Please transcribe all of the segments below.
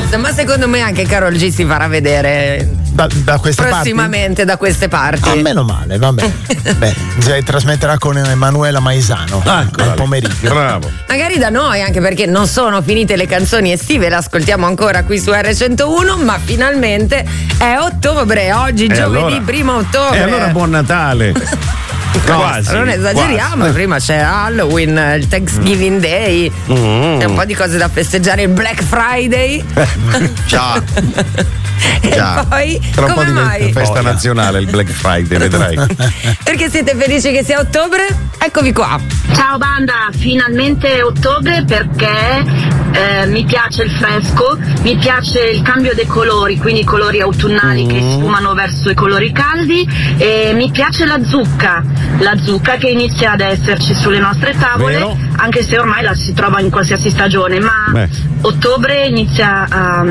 basta, ma secondo me anche Karol G si farà vedere da queste prossimamente parti? Da queste parti. Meno male, va bene. Beh, trasmetterà con Emanuela Maisano al pomeriggio. Bravo. Magari da noi, anche perché non sono finite le canzoni estive, le ascoltiamo ancora qui su R101, ma finalmente è ottobre, oggi giovedì 1 ottobre. E allora buon Natale. Quasi, non esageriamo, quasi. Prima c'è Halloween, il Thanksgiving Day, e un po' di cose da festeggiare, il Black Friday. Ciao. E poi tra un po' come mai? Festa nazionale il Black Friday, vedrai. Perché siete felici che sia ottobre? Eccovi qua. Ciao banda, finalmente è ottobre perché mi piace il fresco, mi piace il cambio dei colori, quindi i colori autunnali che sfumano verso i colori caldi, e mi piace la zucca che inizia ad esserci sulle nostre tavole. Vero? Anche se ormai la si trova in qualsiasi stagione, ma ottobre inizia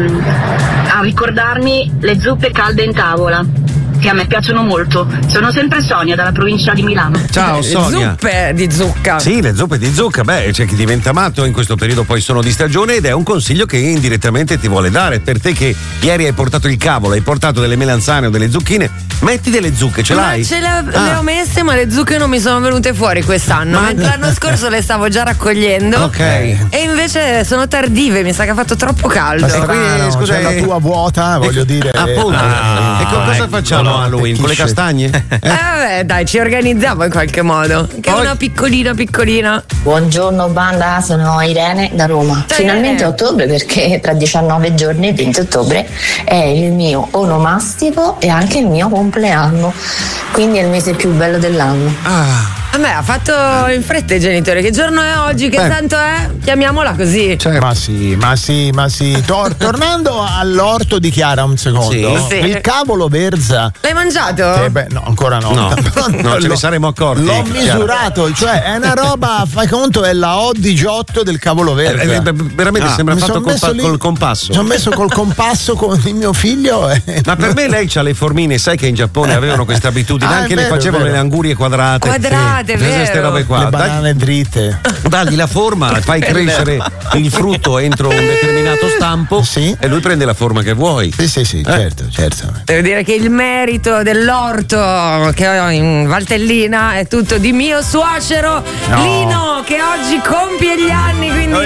a ricordarmi le zuppe calde in tavola, che a me piacciono molto. Sono sempre Sonia dalla provincia di Milano. Ciao Sonia. Zuppe di zucca. Sì, le zuppe di zucca, c'è chi diventa matto, in questo periodo poi sono di stagione, ed è un consiglio che indirettamente ti vuole dare. Per te che ieri hai portato il cavolo, hai portato delle melanzane o delle zucchine, metti delle zucche, ce l'hai? Le ho messe, ma le zucche non mi sono venute fuori quest'anno. Mentre l'anno scorso le stavo già raccogliendo. Ok. E invece sono tardive, mi sa che ha fatto troppo caldo. Strano, scusa, c'è la tua vuota, voglio dire. Appunto. E con cosa facciamo Halloween? Con le castagne? Vabbè, dai, ci organizziamo in qualche modo. Che è una piccolina. Buongiorno banda, sono Irene da Roma. Finalmente è ottobre, perché tra 19 giorni, il 20 ottobre, è il mio onomastico e anche il mio compleanno. Quindi è il mese più bello dell'anno. A me ha fatto in fretta i genitori. Che giorno è oggi? Che santo è? Chiamiamola così. Ma sì. Tornando all'orto di Chiara un secondo. Sì. Il cavolo verza. L'hai mangiato? No, ancora no. Non ce ne saremmo accorti. L'ho misurato, cioè è una roba, fai conto, è la O18 del cavolo verza. Veramente sembra fatto col compasso. Mi sono messo col compasso con il mio figlio. Ma per me lei c'ha le formine, sai che in Giappone avevano questa abitudine, anche le facevano le angurie quadrate. Queste robe qua. Le banane dritte. Dagli la forma, fai crescere il frutto entro un determinato stampo, e lui prende la forma che vuoi. Sì, certo. Devo dire che il merito dell'orto che ho in Valtellina è tutto di mio suocero Lino, che oggi compie gli anni, quindi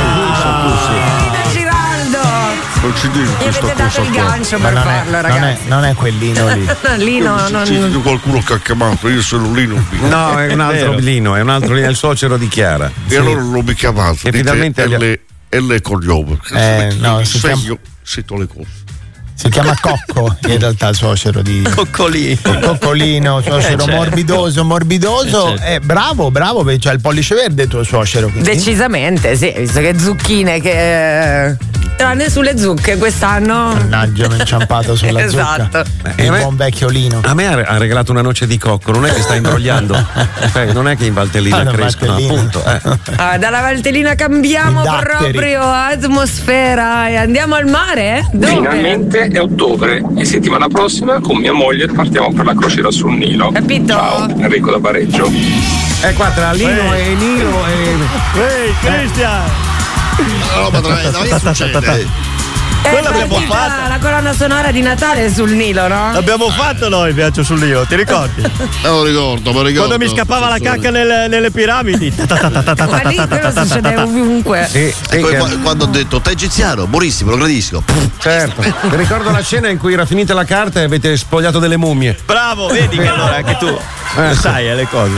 Non ci dico mi avete dato il gancio per farlo, ragazzi. Non è quell'ino lì. Lino C'è qualcuno che ha chiamato, io sono Lino. No, è un altro Lino, è il suocero di Chiara. E allora non mi chiamato. E finalmente L cognome. Sento le cose. Si chiama Cocco, in realtà il suocero di Coccolino, suocero morbidoso. Bravo, perché c'ha il pollice verde tuo suocero. Quindi. Decisamente, sì, visto che zucchine che tranne sulle zucche quest'anno. Mannaggia, mi ho inciampato sulla zucca. Il buon vecchio Lino. A me ha regalato una noce di cocco, non è che sta imbrogliando. Non è che in Valtellina crescono, appunto. Dalla Valtellina cambiamo proprio atmosfera e andiamo al mare? Dove? Finalmente è ottobre e settimana prossima con mia moglie partiamo per la crociera sul Nilo. Capito? Ciao, Enrico da Bareggio. Qua tra Lino e Nilo Ehi, Cristian! Che succede? Quella l'abbiamo fatta. La colonna sonora di Natale sul Nilo, no? L'abbiamo fatto noi, Viaggio sul Nilo, ti ricordi? Me ricordo. Quando mi scappava la cacca nelle piramidi. Ma lì quello succede ovunque. Quando ho detto te egiziano, buonissimo, lo gradisco. Certo. Mi ricordo la scena in cui era finita la carta e avete spogliato delle mummie. Bravo, vedi che allora anche tu sai le cose.